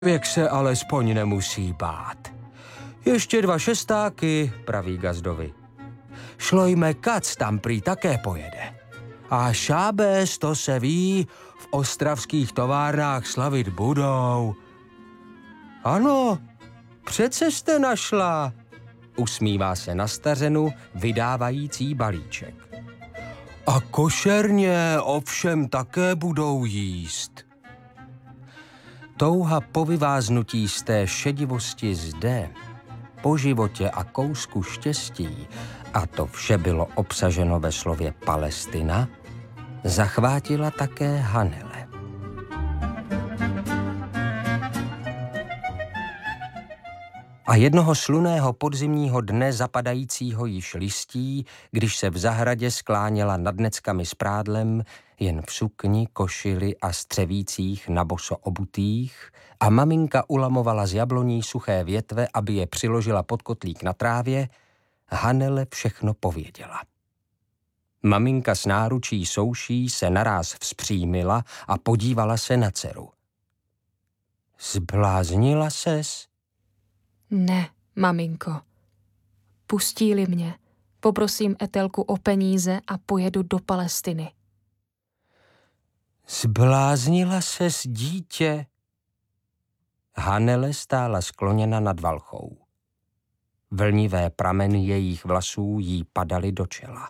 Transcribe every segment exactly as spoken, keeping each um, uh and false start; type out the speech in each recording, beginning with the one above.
Věk se alespoň nemusí bát. Ještě dva šestáky, praví gazdovi. Šlojme Kac tam prý také pojede. A Šábes, to se ví, v ostravských továrnách slavit budou. Ano, přece jste našla, usmívá se na stařenu, vydávající balíček. A košerně ovšem také budou jíst. Touha po vyváznutí z té šedivosti zde, po životě a kousku štěstí, a to vše bylo obsaženo ve slově Palestina, zachvátila také Hanele. A jednoho slunného podzimního dne zapadajícího již listí, když se v zahradě skláněla nad neckami s prádlem, jen v sukni, košili a střevících na boso obutých, a maminka ulamovala z jabloní suché větve, aby je přiložila pod kotlík na trávě, Hanele všechno pověděla. Maminka s náručí souší se naráz vzpřímila a podívala se na dceru. Zbláznila ses? Ne, maminko. Pustí-li mě, poprosím Etelku o peníze a pojedu do Palestiny. Zbláznila ses, dítě? Hanele stála skloněna nad valchou. Vlnivé prameny jejich vlasů jí padaly do čela.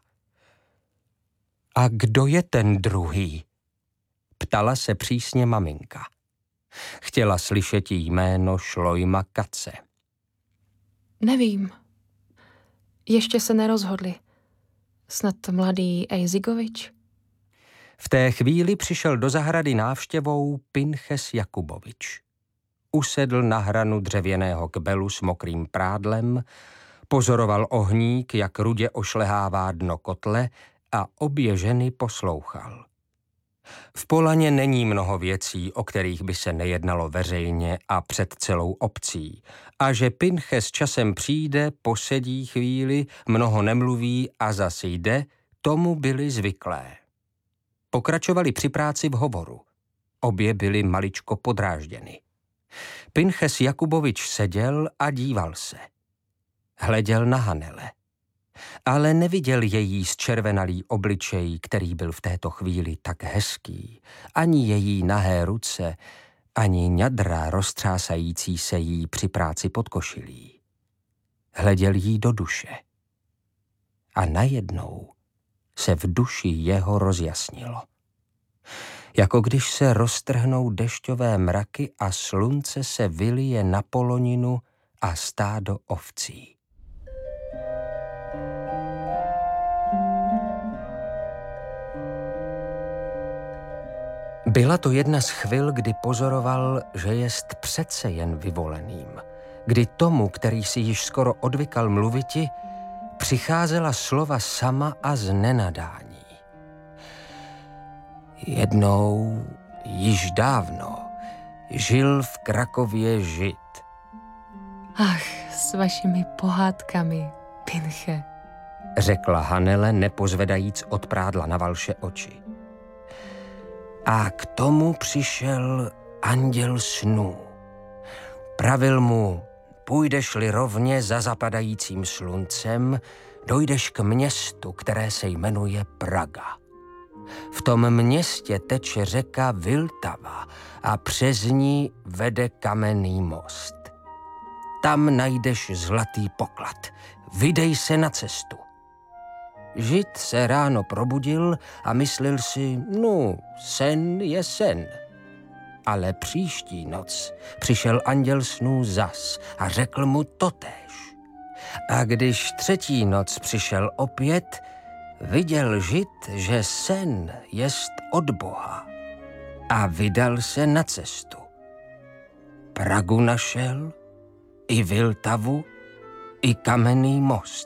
A kdo je ten druhý? Ptala se přísně maminka. Chtěla slyšet jí jméno Šlojma Kace. Nevím. Ještě se nerozhodli. Snad mladý Ejzigovič? V té chvíli přišel do zahrady návštěvou Pinches Jakubovič. Usedl na hranu dřevěného kbelu s mokrým prádlem, pozoroval ohník, jak rudě ošlehává dno kotle, a obě ženy poslouchal. V Polaně není mnoho věcí, o kterých by se nejednalo veřejně a před celou obcí. A že Pinches časem přijde, posedí chvíli, mnoho nemluví a zas jde, tomu byli zvyklé. Pokračovali při práci v hovoru. Obě byly maličko podrážděny. Pinches Jakubovič seděl a díval se. Hleděl na Hanele. Ale neviděl její zčervenalý obličej, který byl v této chvíli tak hezký, ani její nahé ruce, ani ňadra roztřásající se jí při práci pod košilí. Hleděl jí do duše. A najednou se v duši jeho rozjasnilo. Jako když se roztrhnou dešťové mraky a slunce se vylije na poloninu a stádo ovcí. Byla to jedna z chvil, kdy pozoroval, že jest přece jen vyvoleným, kdy tomu, který si již skoro odvykal mluviti, přicházela slova sama a z nenadání. Jednou, již dávno, žil v Krakově Žid. Ach, s vašimi pohádkami, Pinche, řekla Hanele, nepozvedajíc od prádla na valše oči. A k tomu přišel anděl snů. Pravil mu, půjdeš-li rovně za zapadajícím sluncem, dojdeš k městu, které se jmenuje Praga. V tom městě teče řeka Vltava a přes ní vede kamenný most. Tam najdeš zlatý poklad. Vydej se na cestu. Žid se ráno probudil a myslel si, no, sen je sen. Ale příští noc přišel anděl snů zas a řekl mu totéž. A když třetí noc přišel opět, viděl Žid, že sen jest od Boha, a vydal se na cestu. Pragu našel, i Vltavu, i kamenný most.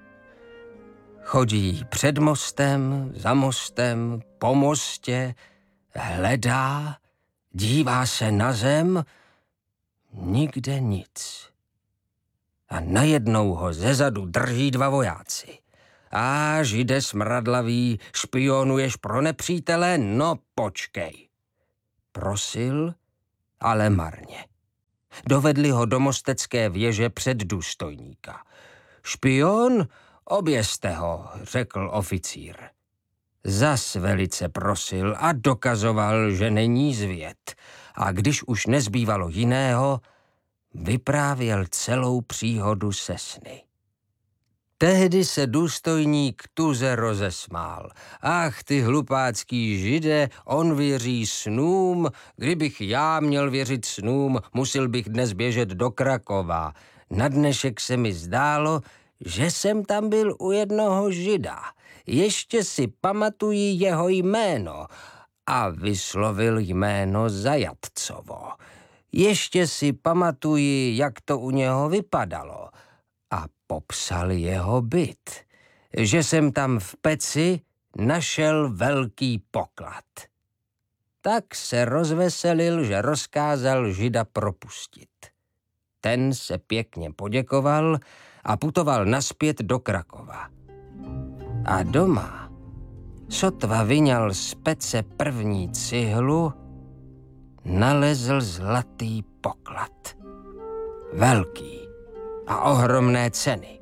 Chodí před mostem, za mostem, po mostě, hledá, dívá se na zem, nikde nic. A najednou ho zezadu drží dva vojáci. A Žide smradlavý, špionuješ pro nepřítele? No počkej. Prosil, ale marně. Dovedli ho do mostecké věže před důstojníka. Špion? Oběste ho, řekl oficír. Zas velice prosil a dokazoval, že není zvěd. A když už nezbývalo jiného, vyprávěl celou příhodu se sny. Tehdy se důstojník tuze rozesmál. Ach, ty hlupácký Žide, on věří snům. Kdybych já měl věřit snům, musel bych dnes běžet do Krakova. Na dnešek se mi zdálo, že jsem tam byl u jednoho Žida. Ještě si pamatuji jeho jméno. A vyslovil jméno Zajatcovo. Ještě si pamatuji, jak to u něho vypadalo. A popsal jeho byt. Že jsem tam v peci našel velký poklad. Tak se rozveselil, že rozkázal Žida propustit. Ten se pěkně poděkoval a putoval nazpět do Krakova. A doma, sotva vyňal z pece první cihlu, nalezl zlatý poklad. Velký a ohromné ceny.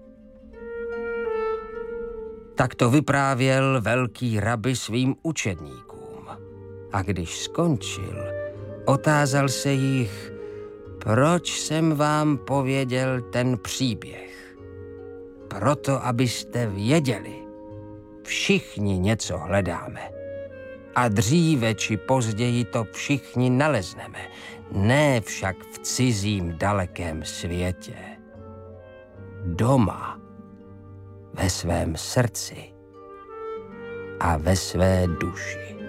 Tak to vyprávěl velký rabi svým učedníkům. A když skončil, otázal se jich, proč jsem vám pověděl ten příběh. Proto, abyste věděli, všichni něco hledáme. A dříve či později to všichni nalezneme, ne však v cizím dalekém světě. Doma, ve svém srdci a ve své duši.